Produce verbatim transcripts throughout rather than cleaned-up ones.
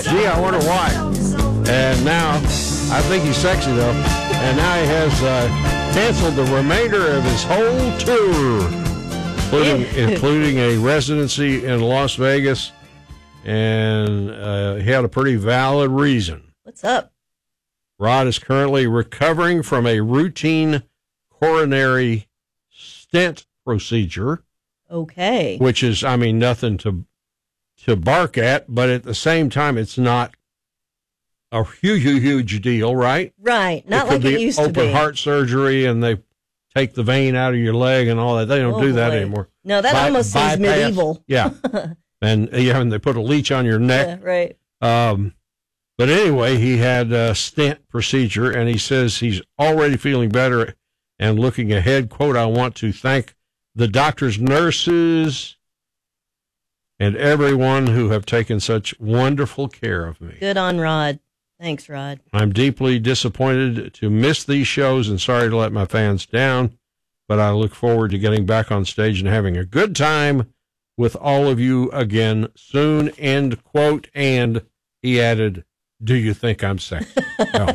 Gee, I wonder why. And now, I think he's sexy, though. And now he has uh, canceled the remainder of his whole tour, including, including a residency in Las Vegas. And uh, he had a pretty valid reason. What's up? Rod is currently recovering from a routine coronary stent procedure. Okay. Which is, I mean, nothing to to bark at, but at the same time, it's not a huge, huge deal, right? Right. Not it like could it be used to be. open heart surgery, and they take the vein out of your leg and all that. They don't Oh, do that boy. anymore. No, that By- almost seems bypass. medieval. Yeah. and, yeah, and they put a leech on your neck. Yeah, right. Um, but anyway, he had a stent procedure, and he says he's already feeling better and looking ahead. Quote, I want to thank the doctors, nurses, and everyone who have taken such wonderful care of me. Good on Rod. Thanks, Rod. I'm deeply disappointed to miss these shows and sorry to let my fans down, but I look forward to getting back on stage and having a good time with all of you again soon, end quote. And he added, do you think I'm sexy? No.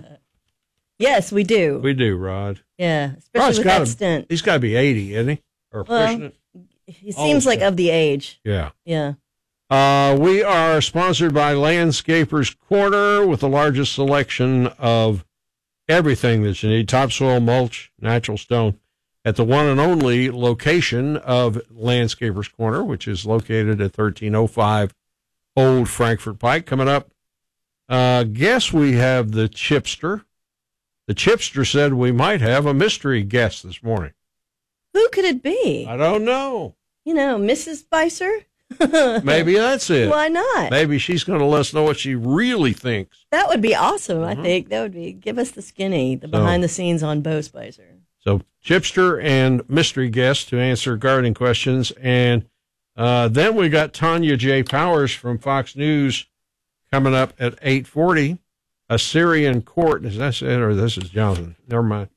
Yes, we do. We do, Rod. Yeah, especially Rod's with gotta, that stint. He's got to be eighty, isn't he? Or Well, pushing it? He seems Oh, like okay. of the age. Yeah. Yeah. Uh, we are sponsored by Landscapers Corner with the largest selection of everything that you need. Topsoil, mulch, natural stone at the one and only location of Landscapers Corner, which is located at thirteen oh five Old Frankfort Pike. Coming up, uh, guess we have the Chipster. The Chipster said we might have a mystery guest this morning. Who could it be? I don't know. You know, Missus Spicer? Maybe that's it. Why not? Maybe she's going to let us know what she really thinks. That would be awesome, Mhm. I think. That would be, give us the skinny, the So- behind the scenes on Bo Spicer. So Chipster and mystery guest to answer gardening questions. And uh, then we got Tanya J. Powers from Fox News coming up at eight forty. Assyrian Court. Is that it? Or this is Jonathan? Never mind.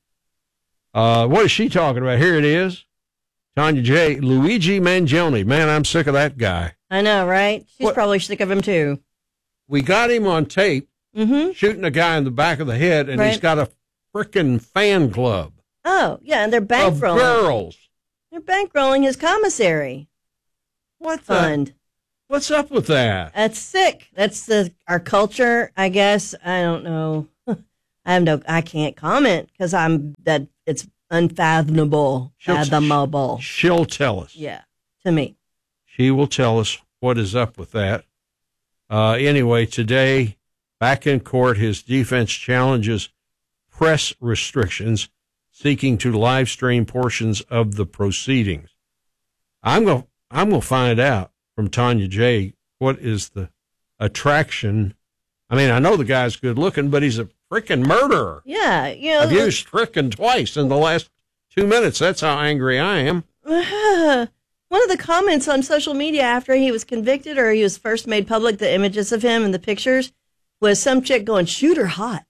Uh, what is she talking about? Here it is. Tanya J. Luigi Mangione. Man, I'm sick of that guy. I know, right? She's What- probably sick of him, too. We got him on tape Mm-hmm. shooting a guy in the back of the head, and he's Right. got a frickin' fan club Oh, yeah, and they're of bankrolling. girls. They're bankrolling his commissary What the? fund. What's up with that? That's sick. That's the our culture, I guess. I don't know. I have no. I can't comment because I'm that. It's unfathomable, She'll- fathomable. She'll tell us. Yeah, to me. She will tell us what is up with that. Uh, anyway, today, back in court, his defense challenges press restrictions, seeking to live stream portions of the proceedings. I'm going. I'm going to find out from Tanya J. what is the attraction. I mean, I know the guy's good looking, but he's a freaking murderer. Yeah, you know. I've used frickin' twice in the last two minutes. That's how angry I am. One of the comments on social media after he was convicted or he was first made public, the images of him and the pictures, was some chick going, shoot her hot.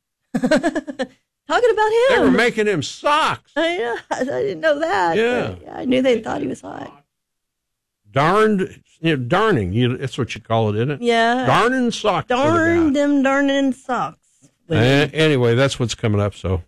Talking about him. They were making him socks. I, know. I didn't know that. Yeah. but yeah. I knew they thought he was hot. Darned, you know, darning. You, that's what you call it, isn't it? Yeah. Darning socks. for the Darn guy. them darning socks. Uh, anyway, that's what's coming up. So,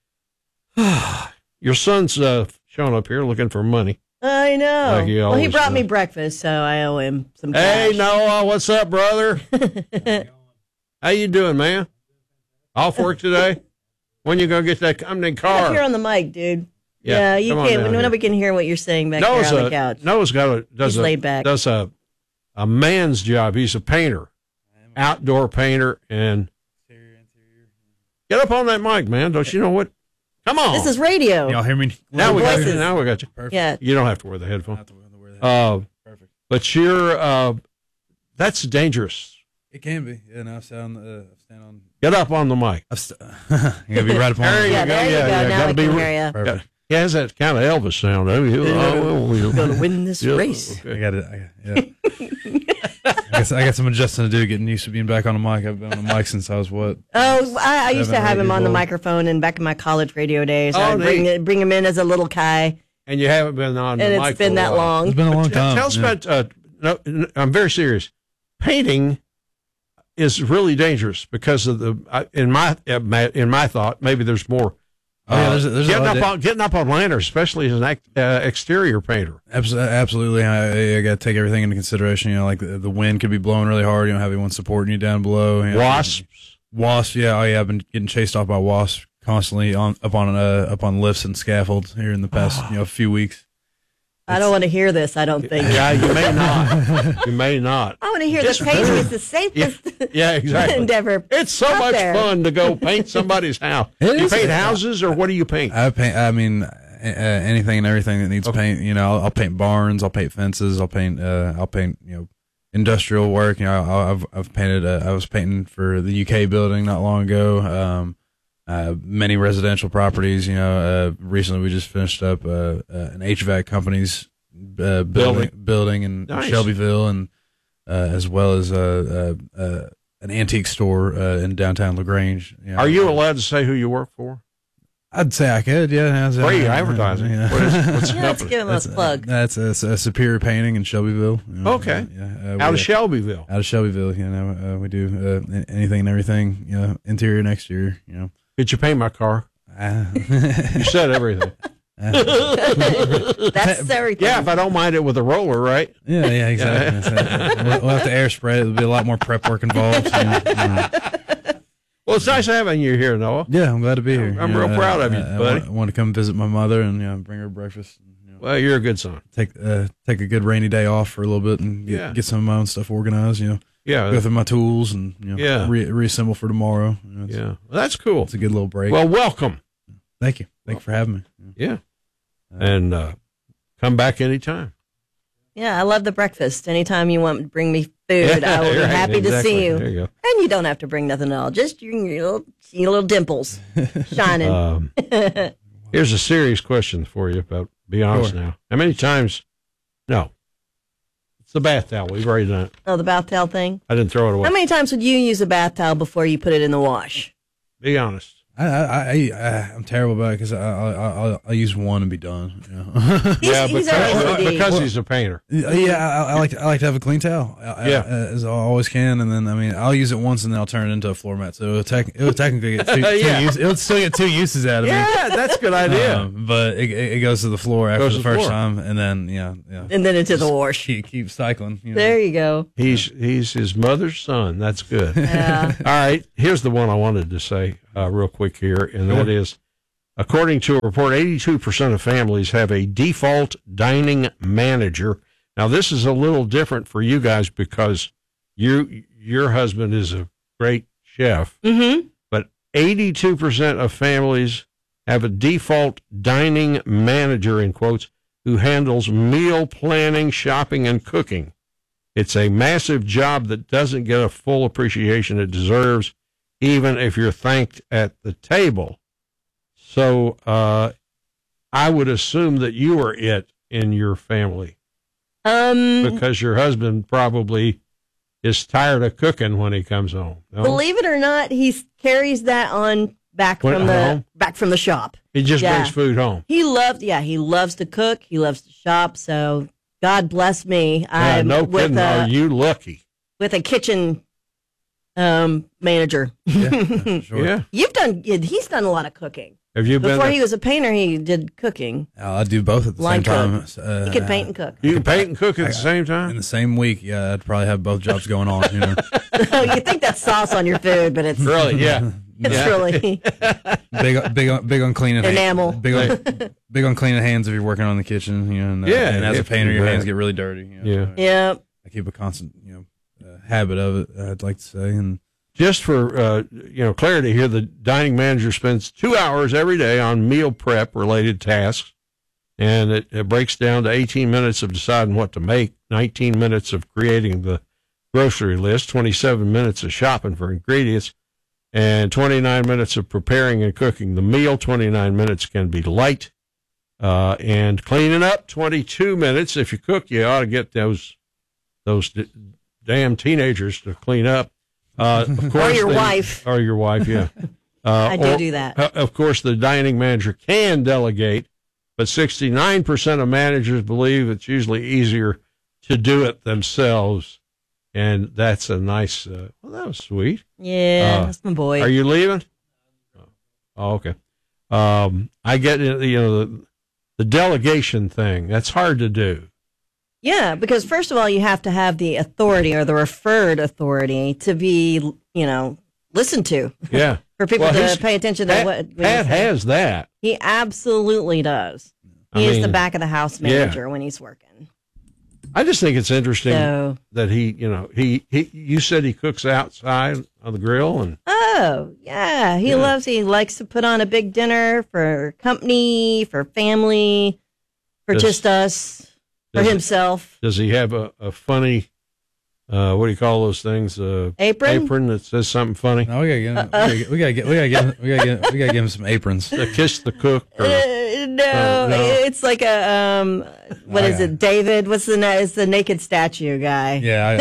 your son's uh, showing up here looking for money. I know. Like he well, he always brought me does. breakfast, so I owe him some Hey, cash. Noah, what's up, brother? How you doing, man? Off work today? When you gonna get that company Get up here car? on the mic, dude. Yeah, Yeah, you come on can't. down Nobody here. can hear what you're saying back Noah's there on a, the couch. Noah's got a does He's a laid back. does a a man's job. He's a painter, outdoor painter, and get up on that mic, man. Don't you know what? Come on. This is radio. Y'all hear me? now we got you. voices. Now we got you. Perfect. Yeah. You don't have to wear the I headphones. have to wear that. Uh, Perfect. but you're uh, that's dangerous. It can be. Yeah, no, I stand on the, uh, I stand on. Get up on the mic. I've st- you gotta be right up on There it. you Yeah, go. there you Yeah, go. yeah, Now gotta we be can re- hear you. Perfect. He has that kind of Elvis sound. Oh, he- oh, well, Gonna win this yeah, race. okay. I got it. I, yeah. I, guess I got some adjusting to do, getting used to being back on the mic. I've been on the mic since I was what? Oh, I, I used to Seven, have eight him on years the old. microphone and back in my college radio days. Oh, I'd bring neat. it, bring him in as a little Kai, And you haven't been on and the it's mic been for a that while. long. It's been a long Tell- time. Tell us yeah. about. Uh, no, n- I'm very serious. Painting. is really dangerous because of the, in my, in my thought, maybe there's more. Oh, yeah, there's, there's getting, up of on, getting up on ladders, especially as an act, uh, exterior painter. Absolutely. I, I got to take everything into consideration. You know, like the, the wind could be blowing really hard. You don't have anyone supporting you down below. You know, Wasps. Wasps. Yeah. Oh, yeah. I've been getting chased off by wasps constantly on up on uh, up on lifts and scaffolds here in the past you know few weeks. I don't want to hear this. I don't think. Yeah, you may not. You may not. I want to hear Just the painting is the safest Yeah, yeah, exactly. endeavor. It's so out much there. fun to go paint somebody's house. It You is. paint houses, or what do you paint? I paint. I mean, uh, anything and everything that needs Okay. paint. You know, I'll, I'll paint barns. I'll paint fences. I'll paint. Uh, I'll paint. You know, industrial work. You know, I, I've I've painted. Uh, I was painting for the U K building not long ago. Um, uh, many residential properties. You know, uh, recently we just finished up uh, uh, an H V A C company's uh, building Building. building in Nice. Shelbyville, and uh, as well as uh, uh, uh, an antique store uh, in downtown LaGrange. You know. Are you allowed to say who you work for? I'd say I could, yeah. Free advertising. Yeah. What is, what's the Yeah, let's company? give him a That's, plug. That's a, a Superior Painting in Shelbyville. you know. Okay. Yeah, uh, Out we- of Shelbyville. out of Shelbyville. You know, uh, we do uh, anything and everything. You know, interior and exterior. You know. Did you paint my car? Uh, You said everything. That's everything. Yeah, if I don't mind it with a roller, right? yeah, yeah, exactly. So, we'll, we'll have to air spray. There'll be a lot more prep work involved. you know. Yeah. Well, it's nice having you here, Noah. Yeah, I'm glad to be here. I'm You know, real proud of you, I, I, buddy. I want to come visit my mother and you know, bring her breakfast. And, you know, Well, you're a good son. take uh, take a good rainy day off for a little bit and get, Yeah. get some of my own stuff organized. You know. Yeah, Go through my tools and you know, Yeah. re- reassemble for tomorrow. You know, it's, yeah. Well, that's cool. it's a good little break. Well, welcome. Thank you. Thank you for having me. Yeah, and uh, come back anytime. Yeah, I love the breakfast. Anytime you want to bring me food, I will be Right, happy to exactly. see you. There you And you don't have to bring nothing at all. Just your, your little, your little dimples shining. go. Um, here's a serious question for you, but be honest Sure. now. How many times? No, it's the bath towel. We've already done it. oh, the bath towel thing. I didn't throw it away. How many times would you use a bath towel before you put it in the wash? Be honest. I, I, I, I I'm terrible about it because I, I, I, I'll- I'll use one and be done. You know? He's, yeah, he's because, O C D. because he's a painter. yeah, I, I like to, I like to have a clean towel. I, Yeah. I, as I always can, and then I mean I'll use it once and then I'll turn it into a floor mat. So it'll, tec- it'll technically get two, two Yeah. use, it'll still get two uses out of me. Yeah, that's a good idea. Um, but it, it it goes to the floor after Goes the to the first floor. time, and then yeah, yeah, And then into the wash. keep keep cycling. You know? There you go. He's he's his mother's son. That's good. Yeah. All right, here's the one I wanted to say uh, real quick here, and that is, according to a report, eighty-two percent of families have a default dining manager. Now, this is a little different for you guys because you your husband is a great chef, Mm-hmm. but eighty-two percent of families have a default dining manager, in quotes, who handles meal planning, shopping, and cooking. It's a massive job that doesn't get a full appreciation it deserves, even if you're thanked at the table. So uh, I would assume that you are it in your family Um, because your husband probably is tired of cooking when he comes home. No? believe it or not, he carries that on back When- from the home? back from the shop. He just Yeah. brings food home. He loves, yeah, he loves to cook. He loves to shop. So God bless me. Yeah, I'm no with kidding. a Are you lucky? with a kitchen um manager. Yeah, sure. Yeah. You've done. He's done a lot of cooking. Have you been? Before a- he was a painter, he did cooking. I do both at the Line same cook. time. Uh, He could paint and cook. you can paint and cook at I- the same in time. the same week. Yeah, I'd probably have both jobs going on. You know, you think that's sauce on your food, but it's Really? Yeah. it's Yeah. really big, big, on, big on cleaning hand- Enamel. Big on, big on cleaning hands if you're working on the kitchen. You know, and, uh, Yeah, and as you a have to painter, do your that. hands get really dirty. You know, Yeah. so yeah. I keep a constant, you know, uh, habit of it. I'd like to say, and Just for uh, you know clarity here, the dining manager spends two hours every day on meal prep related tasks, and it, it breaks down to eighteen minutes of deciding what to make, nineteen minutes of creating the grocery list, twenty-seven minutes of shopping for ingredients, and twenty-nine minutes of preparing and cooking the meal. twenty-nine minutes can be light, uh, and cleaning up. twenty-two minutes. If you cook, you ought to get those those d- damn teenagers to clean up. Uh, of course, Or your the- wife. Or your wife, yeah. Uh, I do or- do that. uh, Of course, the dining manager can delegate, but sixty-nine percent of managers believe it's usually easier to do it themselves. And that's a nice, uh, well, that was sweet. Yeah, Uh, that's my boy. Are you leaving? Oh, okay. Um, I get, it, you know, the, the delegation thing. That's hard to do. Yeah, because first of all, you have to have the authority or the referred authority to be, you know, listened to. Yeah. For people Well, to his- pay attention to Pat, what. what Pat you say. has that. He absolutely does. I He is mean, the back of the house yeah. manager when he's working. I just think it's interesting So, that he, you know, he, he, you said he cooks outside on the grill and, oh yeah, he Yeah. loves. He likes to put on a big dinner for company, for family, for Does- just us, for does- himself. does he have a, a funny, uh, what do you call those things? Uh, Apron. apron that says something funny? No, we gotta get, we gotta get, we gotta get, we gotta get, we gotta give him some aprons. To kiss the cook or, Uh, no, Uh, no. it's like a um, what Oh, is yeah. it? David? What's the na- is the naked statue guy? Yeah,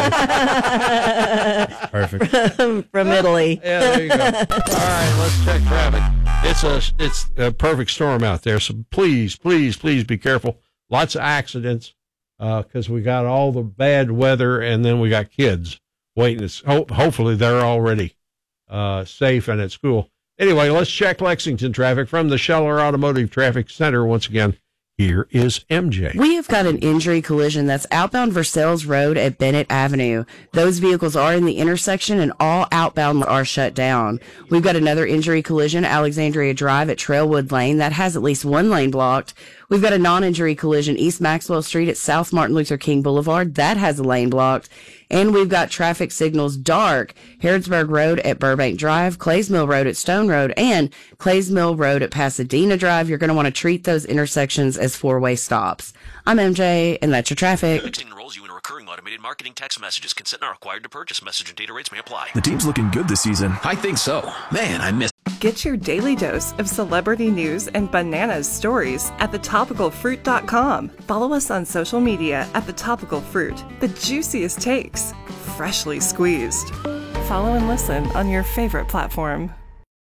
I, I, perfect. from, from Italy. yeah, there you go. All right, let's check traffic. It's a it's a perfect storm out there, so please, please, please be careful. Lots of accidents because we got all the bad weather, and then we got kids waiting. To, ho- hopefully, they're already uh, safe and at school. Anyway, let's check Lexington traffic from the Scheller Automotive Traffic Center. Once again, here is M J. We have got an injury collision that's outbound Versailles Road at Bennett Avenue. Those vehicles are in the intersection and all outbound are shut down. We've got another injury collision, Alexandria Drive at Trailwood Lane. That has at least one lane blocked. We've got a non-injury collision, East Maxwell Street at South Martin Luther King Boulevard. That has a lane blocked. And we've got traffic signals dark, Harrodsburg Road at Burbank Drive, Clays Mill Road at Stone Road, and Clays Mill Road at Pasadena Drive. You're going to want to treat those intersections as four-way stops. I'm M J, and that's your traffic. Texting enrolls you in a recurring automated marketing text messages. Consent not required to purchase. Message and data rates may apply. The team's looking good this season. I think so. Man, I miss. Get your daily dose of celebrity news and bananas stories at the topical fruit dot com. Follow us on social media at The Topical Fruit. The juiciest takes, freshly squeezed. Follow and listen on your favorite platform.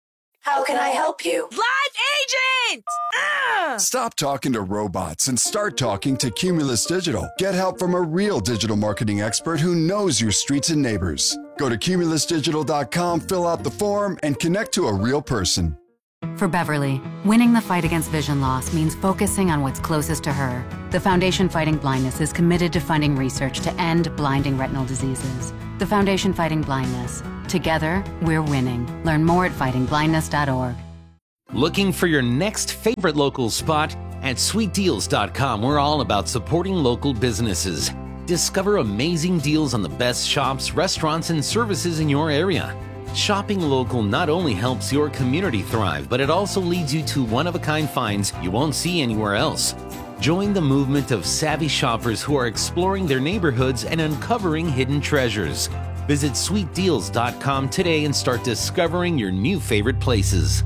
How can I help you? Live agent! Ah! Stop talking to robots and start talking to Cumulus Digital. Get help from a real digital marketing expert who knows your streets and neighbors. Go to cumulus digital dot com, fill out the form, and connect to a real person. For Beverly, winning the fight against vision loss means focusing on what's closest to her. The Foundation Fighting Blindness is committed to funding research to end blinding retinal diseases. The Foundation Fighting Blindness. Together, we're winning. Learn more at fighting blindness dot org. Looking for your next favorite local spot? At sweet deals dot com, we're all about supporting local businesses. Discover amazing deals on the best shops, restaurants, and services in your area. Shopping local not only helps your community thrive, but it also leads you to one-of-a-kind finds you won't see anywhere else. Join the movement of savvy shoppers who are exploring their neighborhoods and uncovering hidden treasures. Visit sweet deals dot com today and start discovering your new favorite places.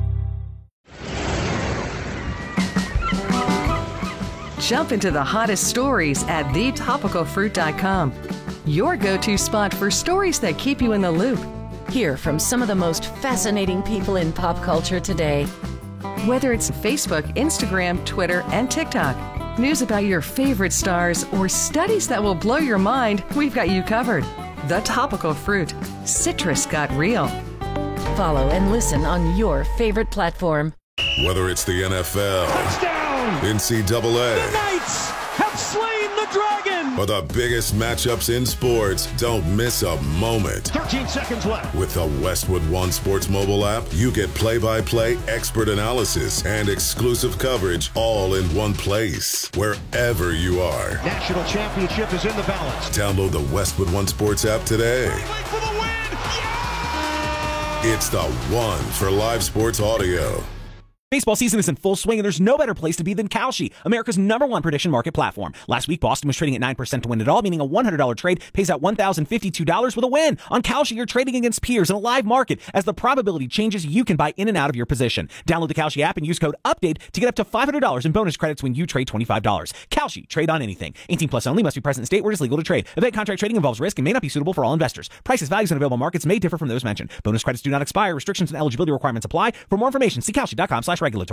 Jump into the hottest stories at the topical fruit dot com. Your go-to spot for stories that keep you in the loop. Hear from some of the most fascinating people in pop culture today. Whether it's Facebook, Instagram, Twitter, and TikTok, news about your favorite stars, or studies that will blow your mind, we've got you covered. The Topical Fruit. Citrus got real. Follow and listen on your favorite platform. Whether it's the N F L, touchdown, N C double A, the Knights have slain the dragon, or the biggest matchups in sports, don't miss a moment. thirteen seconds left. With the Westwood One Sports mobile app, you get play-by-play, expert analysis, and exclusive coverage all in one place, wherever you are. National championship is in the balance. Download the Westwood One Sports app today. For the win. Yeah! It's the one for live sports audio. Baseball season is in full swing, and there's no better place to be than Kalshi, America's number one prediction market platform. Last week, Boston was trading at nine percent to win it all, meaning a one hundred dollars trade pays out one thousand fifty-two dollars with a win. On Kalshi, you're trading against peers in a live market. As the probability changes, you can buy in and out of your position. Download the Kalshi app and use code UPDATE to get up to five hundred dollars in bonus credits when you trade twenty-five dollars. Kalshi, trade on anything. eighteen plus only, must be present in state where it is legal to trade. Event contract trading involves risk and may not be suitable for all investors. Prices, values, and available markets may differ from those mentioned. Bonus credits do not expire. Restrictions and eligibility requirements apply. For more information, see Kalshi dot com slash regulatory.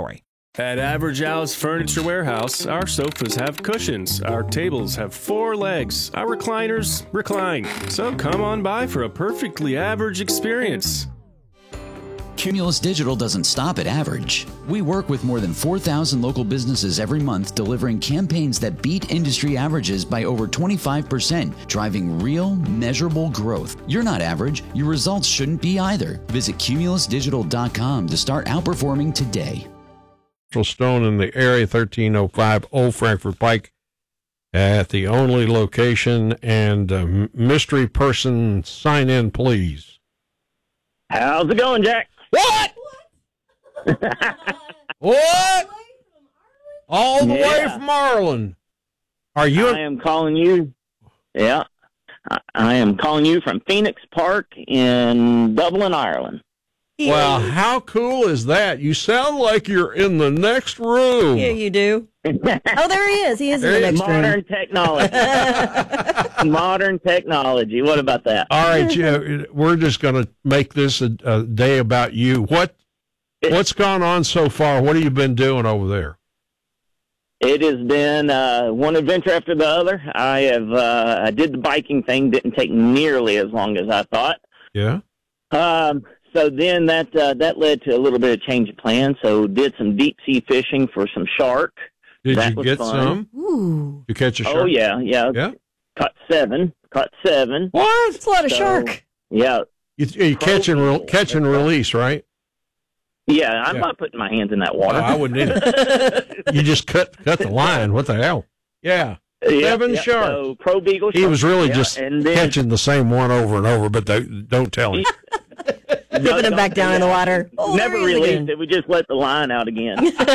At Average Al's Furniture Warehouse, our sofas have cushions, our tables have four legs, our recliners recline. So come on by for a perfectly average experience. Cumulus Digital doesn't stop at average. We work with more than four thousand local businesses every month, delivering campaigns that beat industry averages by over twenty-five percent, driving real, measurable growth. You're not average. Your results shouldn't be either. Visit cumulus digital dot com to start outperforming today. Stone in the area, thirteen oh five Old Frankfort Pike, at the only location. And uh, mystery person, sign in, please. How's it going, Jack? What? What? All the Yeah. way from Ireland. Are you? I am calling you. Yeah, I, I am calling you from Phoenix Park in Dublin, Ireland. Well, how cool is that? You sound like you're in the next room. Yeah, you do. Oh, there he is. He is in the next Modern room. technology. Modern technology. What about that? All right, Joe, we're just going to make this a, a day about you. What what's gone on so far? What have you been doing over there? It has been uh, one adventure after the other. I have. Uh, I did the biking thing. Didn't take nearly as long as I thought. Yeah. Um. So then that uh, that led to a little bit of change of plan. So did some deep sea fishing for some shark. Did that you was get fun. some? Ooh. You catch a shark? Oh yeah, yeah. Yeah. Caught seven. Caught seven. What? It's a lot of So, shark. Yeah. You, you catch and re- catch and release, right? Yeah. I'm Yeah. not putting my hands in that water. Oh, I wouldn't either. You just cut cut the line. What the hell? Yeah. Yeah, Seven yeah. sharks. So pro beagle. He was really yeah, just and then, catching the same one over and over, but they, don't tell him. Dipping him back down in the water. Oh, Never there he is released again. it. We just let the line out again.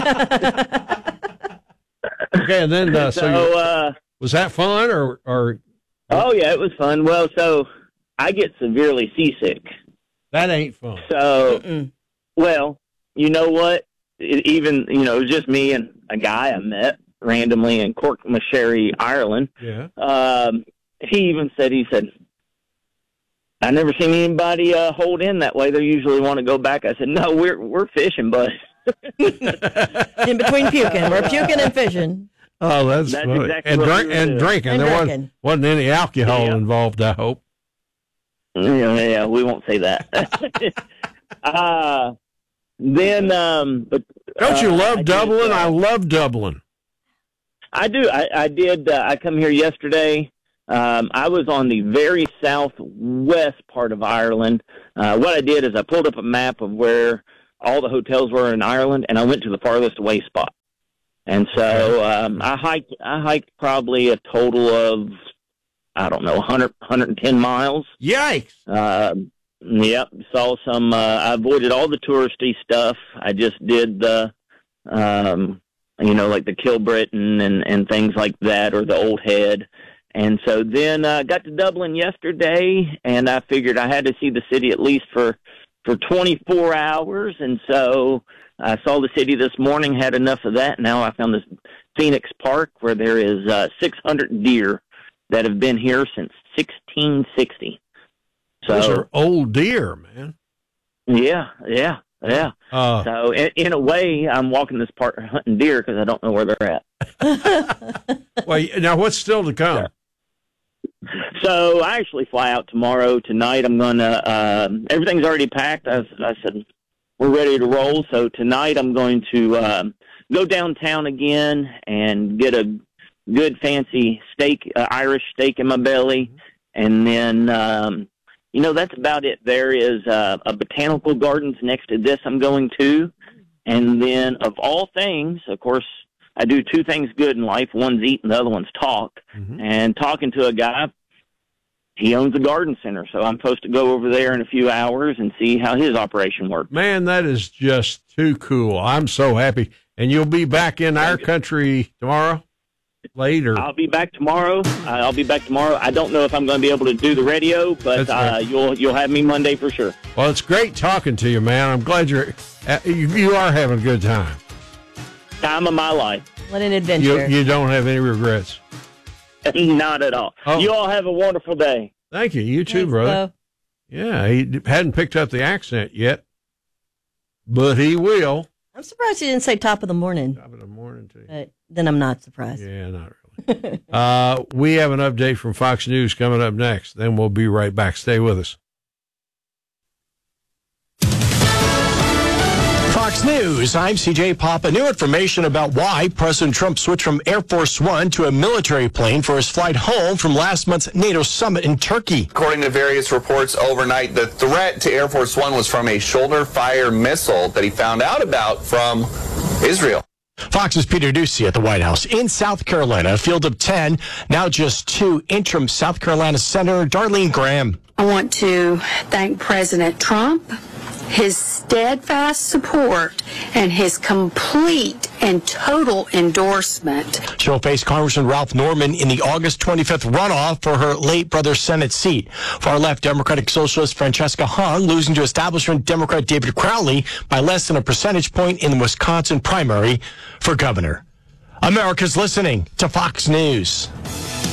Okay, and then uh, so, so, you- uh, was that fun or or oh yeah, it was fun. Well, so I get severely seasick. that ain't fun? So, Mm-mm. well, you know what? It, even you know, it was just me and a guy I met randomly in Corkmasherry, Ireland. Yeah. Um, he even said, he said, I never seen anybody uh, hold in that way. They usually want to go back. I said, no, we're we're fishing, bud. In between puking. We're puking and fishing. Oh, that's, That's funny. exactly and what drink we were and doing. drinking. And there drinking. wasn't wasn't any alcohol Yeah. involved. I hope. Yeah, yeah, we won't say that. uh, then, um, but Don't you uh, love I did, Dublin? uh, I love Dublin. I do. I, I did. Uh, I come here yesterday. Um, I was on the very southwest part of Ireland. Uh, what I did is I pulled up a map of where all the hotels were in Ireland, and I went to the farthest away spot. And so um, I hiked. I hiked probably a total of, I don't know, one hundred, one hundred ten miles. Yikes! Uh, yep, saw some. Uh, I avoided all the touristy stuff. I just did the, um, you know, like the Kilbrittain and and things like that, or the Old Head. And so then I uh, got to Dublin yesterday, and I figured I had to see the city at least for for twenty-four hours. And so I saw the city this morning, had enough of that. Now I found this Phoenix Park where there is uh, six hundred deer that have been here since sixteen sixty. So, Those are old deer, man. yeah, yeah, yeah. Uh, so in, in a way, I'm walking this park hunting deer because I don't know where they're at. well, now what's still to come? So I actually fly out tomorrow. Tonight I'm going to, uh, everything's already packed. I, I said, we're ready to roll. So tonight I'm going to um, go downtown again and get a good fancy steak, uh, Irish steak in my belly. And then, um, you know, that's about it. There is uh, a botanical gardens next to this I'm going to. And then of all things, of course, I do two things good in life. One's eat and the other one's talk. Mm-hmm. And talking to a guy, he owns a garden center, so I'm supposed to go over there in a few hours and see how his operation works. Man, that is just too cool. I'm so happy. And you'll be back in our country tomorrow? Later. I'll be back tomorrow. Uh, I'll be back tomorrow. I don't know if I'm going to be able to do the radio, but uh, you'll you'll have me Monday for sure. Well, it's great talking to you, man. I'm glad you're uh, you, you are having a good time. Time of my life. What an adventure. You, you don't have any regrets. Not at all. Oh. You all have a wonderful day. Thank you. You too, Thanks, brother. Bo. Yeah, he hadn't picked up the accent yet, but he will. I'm surprised he didn't say top of the morning. Top of the morning, too. But then I'm not surprised. Yeah, not really. uh, we have an update from Fox News coming up next. Then we'll be right back. Stay with us. Fox News, I'm C J Papa. New information about why President Trump switched from Air Force One to a military plane for his flight home from last month's NATO summit in Turkey. According to various reports overnight, the threat to Air Force One was from a shoulder-fire missile that he found out about from Israel. Fox's Peter Doocy at the White House. In South Carolina, a field of ten, now just two, interim South Carolina Senator Darlene Graham. I want to thank President Trump, his steadfast support, and his complete and total endorsement. She'll face Congressman Ralph Norman in the August twenty-fifth runoff for her late brother's Senate seat. Far-left Democratic Socialist Francesca Hahn losing to establishment Democrat David Crowley by less than a percentage point in the Wisconsin primary for governor. America's listening to Fox News.